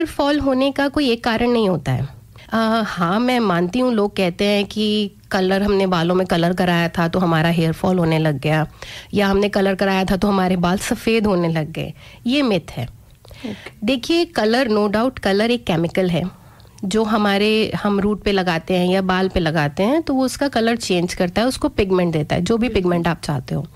Fall होने का कोई एक कारण नहीं होता है। हाँ, मैं मानती हूँ, लोग कहते हैं कि कलर, हमने बालों में कलर कराया था तो हमारा हेयर फॉल होने लग गया, या हमने कलर कराया था तो हमारे बाल सफ़ेद होने लग गए। ये मिथ है। देखिए, कलर, नो डाउट कलर एक केमिकल है जो हम रूट पे लगाते हैं या बाल पे लगाते हैं, तो वो उसका कलर चेंज करता है, उसको पिगमेंट देता है, जो भी पिगमेंट आप चाहते हो।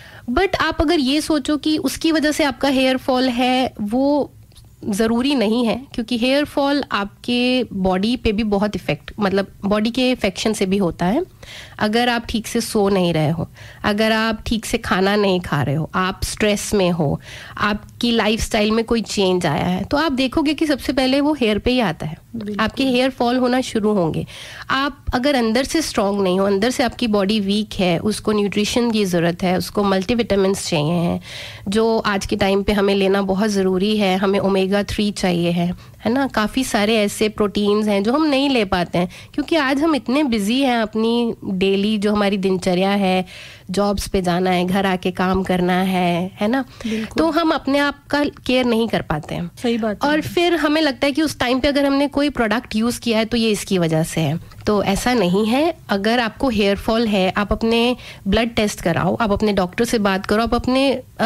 बट आप अगर ये सोचो कि उसकी वजह से आपका हेयर फॉल है, वो ज़रूरी नहीं है, क्योंकि हेयर फॉल आपके बॉडी पे भी बहुत इफेक्ट, मतलब बॉडी के इफेक्शन से भी होता है। अगर आप ठीक से सो नहीं रहे हो, अगर आप ठीक से खाना नहीं खा रहे हो, आप स्ट्रेस में हो, आपकी लाइफस्टाइल में कोई चेंज आया है, तो आप देखोगे कि सबसे पहले वो हेयर पे ही आता है। आपके हेयर फॉल होना शुरू होंगे। आप अगर अंदर से स्ट्रांग नहीं हो, अंदर से आपकी बॉडी वीक है, उसको न्यूट्रिशन की ज़रूरत है, उसको मल्टीविटामिन्स चाहिए हैं, जो आज के टाइम पे हमें लेना बहुत ज़रूरी है। हमें ओमेगा 3 चाहिए है ना। काफ़ी सारे ऐसे प्रोटीन्स हैं जो हम नहीं ले पाते हैं, क्योंकि आज हम इतने बिजी हैं अपनी डेली, जो हमारी दिनचर्या है, जॉब्स पे जाना है, घर आके काम करना है ना, तो हम अपने आप का केयर नहीं कर पाते हैं। सही बात है। और फिर हमें लगता है कि उस टाइम पे अगर हमने कोई प्रोडक्ट यूज़ किया है तो ये इसकी वजह से है, तो ऐसा नहीं है। अगर आपको हेयर फॉल है, आप अपने ब्लड टेस्ट कराओ, आप अपने डॉक्टर से बात करो, आप अपने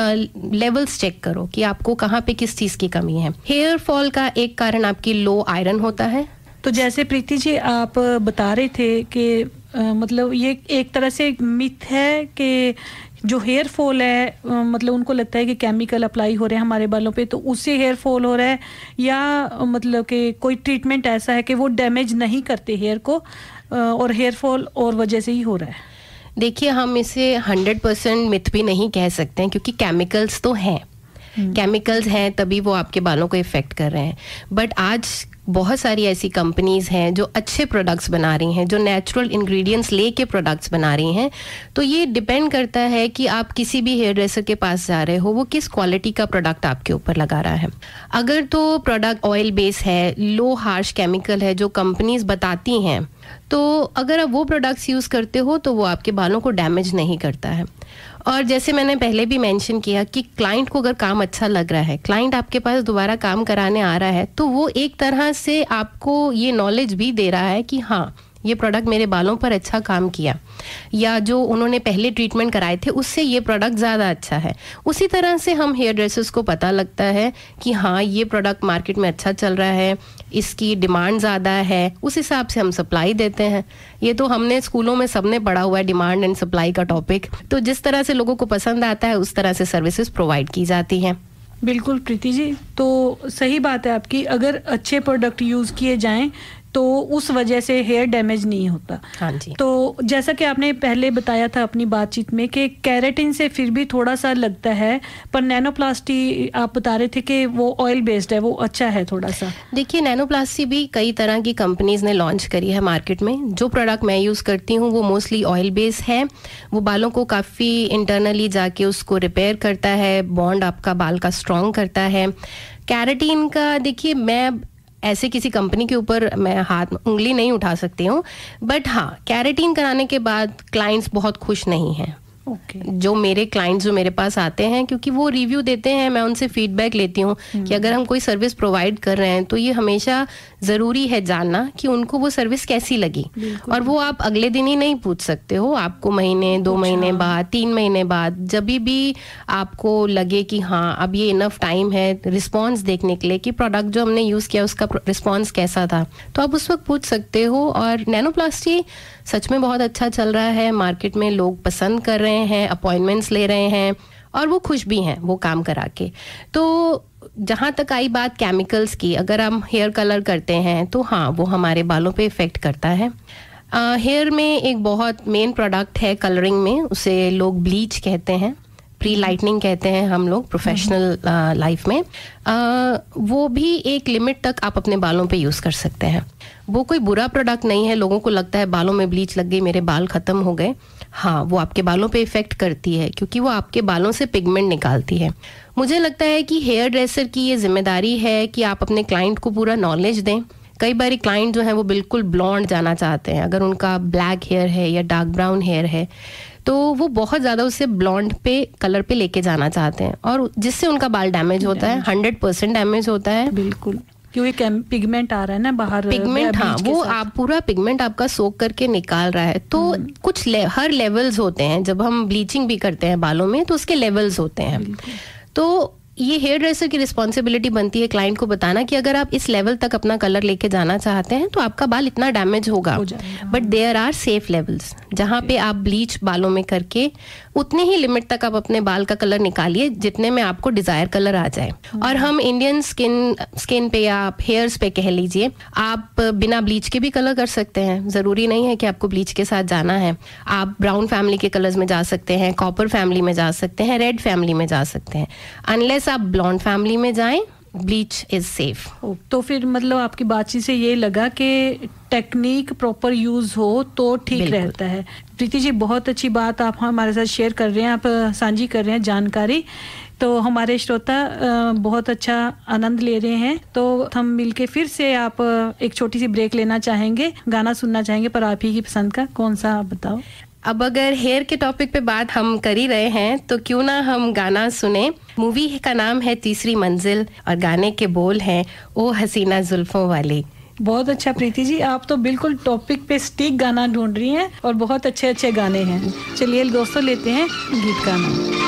लेवल्स चेक करो कि आपको कहाँ पे किस चीज़ की कमी है। हेयर फॉल का एक कारण आपकी लो आयरन होता है। तो जैसे प्रीति जी आप बता रहे थे कि मतलब ये एक तरह से मिथ है कि जो हेयर फॉल है, मतलब उनको लगता है कि केमिकल अप्लाई हो रहे हैं हमारे बालों पे तो उससे हेयर फॉल हो रहा है, या मतलब कि कोई ट्रीटमेंट ऐसा है कि वो डैमेज नहीं करते हेयर को और हेयर फॉल और वजह से ही हो रहा है। देखिए, हम इसे 100% मिथ भी नहीं कह सकते हैं, क्योंकि केमिकल्स तो हैं, केमिकल्स हैं तभी वो आपके बालों को इफेक्ट कर रहे हैं। बट आज बहुत सारी ऐसी कंपनीज हैं जो अच्छे प्रोडक्ट्स बना रही हैं, जो नेचुरल इंग्रेडिएंट्स लेके प्रोडक्ट्स बना रही हैं। तो ये डिपेंड करता है कि आप किसी भी हेयर ड्रेसर के पास जा रहे हो, वो किस क्वालिटी का प्रोडक्ट आपके ऊपर लगा रहा है। अगर तो प्रोडक्ट ऑयल बेस है, लो हार्श केमिकल है जो कंपनीज बताती हैं, तो अगर आप वो प्रोडक्ट्स यूज़ करते हो तो वो आपके बालों को डैमेज नहीं करता है। और जैसे मैंने पहले भी मेंशन किया कि क्लाइंट को अगर काम अच्छा लग रहा है, क्लाइंट आपके पास दोबारा काम कराने आ रहा है, तो वो एक तरह से आपको ये नॉलेज भी दे रहा है कि हाँ, ये प्रोडक्ट मेरे बालों पर अच्छा काम किया, या जो उन्होंने पहले ट्रीटमेंट कराए थे उससे ये प्रोडक्ट ज़्यादा अच्छा है। उसी तरह से हम हेयर ड्रेसर्स को पता लगता है कि हाँ, ये प्रोडक्ट मार्केट में अच्छा चल रहा है, इसकी डिमांड ज़्यादा है, उस हिसाब से हम सप्लाई देते हैं। ये तो हमने स्कूलों में सबने पढ़ा हुआ है, डिमांड एंड सप्लाई का टॉपिक। तो जिस तरह से लोगों को पसंद आता है उस तरह से सर्विसेज प्रोवाइड की जाती हैं। बिल्कुल प्रीति जी, तो सही बात है आपकी। अगर अच्छे प्रोडक्ट यूज़ किए जाएं तो उस वजह से हेयर डैमेज नहीं होता। हाँ जी। तो जैसा कि आपने पहले बताया था अपनी बातचीत में कि केराटिन से फिर भी थोड़ा सा लगता है, पर नैनोप्लास्टी आप बता रहे थे कि वो ऑयल बेस्ड है, वो अच्छा है थोड़ा सा। देखिए, नैनोप्लास्टी भी कई तरह की कंपनीज ने लॉन्च करी है मार्केट में। जो प्रोडक्ट मैं यूज़ करती हूँ वो मोस्टली ऑयल बेस है। वो बालों को काफ़ी इंटरनली जाके उसको रिपेयर करता है, बॉन्ड आपका बाल का स्ट्रॉन्ग करता है। केराटिन का देखिए, मैं ऐसे किसी कंपनी के ऊपर मैं उंगली नहीं उठा सकती हूँ, बट हाँ, केराटिन कराने के बाद क्लाइंट्स बहुत खुश नहीं हैं। जो मेरे क्लाइंट्स जो मेरे पास आते हैं, क्योंकि वो रिव्यू देते हैं, मैं उनसे फीडबैक लेती हूँ कि अगर हम कोई सर्विस प्रोवाइड कर रहे हैं तो ये हमेशा ज़रूरी है जानना कि उनको वो सर्विस कैसी लगी। और वो आप अगले दिन ही नहीं पूछ सकते हो, आपको महीने, 2 महीने बाद, 3 महीने बाद, जब भी आपको लगे कि हाँ, अब ये इनफ टाइम है रिस्पॉन्स देखने के लिए कि प्रोडक्ट जो हमने यूज़ किया उसका रिस्पॉन्स कैसा था, तो आप उस वक्त पूछ सकते हो। और नैनोप्लास्टी सच में बहुत अच्छा चल रहा है, मार्केट में लोग पसंद कर रहे हैं, अपॉइंटमेंट्स ले रहे हैं और वो खुश भी हैं वो काम करा के। तो जहाँ तक आई बात केमिकल्स की, अगर हम हेयर कलर करते हैं तो हाँ, वो हमारे बालों पे इफ़ेक्ट करता है। हेयर में एक बहुत मेन प्रोडक्ट है कलरिंग में, उसे लोग ब्लीच कहते हैं, प्री लाइटनिंग कहते हैं हम लोग प्रोफेशनल लाइफ में। वो भी एक लिमिट तक आप अपने बालों पे यूज़ कर सकते हैं। वो कोई बुरा प्रोडक्ट नहीं है। लोगों को लगता है बालों में ब्लीच लग गई, मेरे बाल ख़त्म हो गए। हाँ, वो आपके बालों पे इफ़ेक्ट करती है, क्योंकि वो आपके बालों से पिगमेंट निकालती है। मुझे लगता है कि हेयर ड्रेसर की ये जिम्मेदारी है कि आप अपने क्लाइंट को पूरा नॉलेज दें। कई बार क्लाइंट जो है वो बिल्कुल ब्लॉन्ड जाना चाहते हैं, अगर उनका ब्लैक हेयर है या डार्क ब्राउन हेयर है तो वो बहुत ज़्यादा उससे ब्लॉन्ड पे कलर पे लेके जाना चाहते हैं, और जिससे उनका बाल डैमेज होता है, 100% डैमेज होता है। बिल्कुल। क्योंकि पिगमेंट आ रहा है ना बाहर, पिगमेंट, हाँ, वो आप पूरा पिगमेंट आपका सोख करके निकाल रहा है। तो कुछ हर लेवल्स होते हैं, जब हम ब्लीचिंग भी करते हैं बालों में तो उसके लेवल्स होते हैं। तो ये हेयर ड्रेसर की रिस्पॉन्सिबिलिटी बनती है क्लाइंट को बताना कि अगर आप इस लेवल तक अपना कलर लेके जाना चाहते हैं तो आपका बाल इतना डैमेज होगा, but there are safe levels जहाँ पे आप ब्लीच बालों में करके उतने ही लिमिट तक आप अपने बाल का कलर निकालिए जितने में आपको डिजायर कलर आ जाए। और हम इंडियन स्किन पे या आप हेयर्स पे कह लीजिए, आप बिना ब्लीच के भी कलर कर सकते हैं, जरूरी नहीं है कि आपको ब्लीच के साथ जाना है। आप ब्राउन फैमिली के कलर्स में जा सकते हैं, कॉपर फैमिली में जा सकते हैं, रेड फैमिली में जा सकते हैं। अनलेस आप ब्लॉन्ड फैमिली में जाएं, ब्लीच इज सेफ। तो फिर मतलब आपकी बातचीत से ये लगा कि टेक्निक प्रॉपर यूज हो तो ठीक रहता है। प्रीति जी, बहुत अच्छी बात आप हमारे साथ शेयर कर रहे हैं, आप साझी कर रहे हैं जानकारी, तो हमारे श्रोता बहुत अच्छा आनंद ले रहे हैं। तो हम मिलके फिर से आप एक छोटी सी ब्रेक लेना चाहेंगे, गाना सुनना चाहेंगे, पर आप ही की पसंद का कौन सा आप बताओ। अब अगर हेयर के टॉपिक पे बात हम कर ही रहे हैं तो क्यों ना हम गाना सुने। मूवी का नाम है तीसरी मंजिल और गाने के बोल हैं ओ हसीना जुल्फों वाली। बहुत अच्छा प्रीति जी, आप तो बिल्कुल टॉपिक पे स्टिक गाना ढूंढ रही हैं और बहुत अच्छे अच्छे गाने हैं। चलिए दोस्तों, लेते हैं गीत का नाम।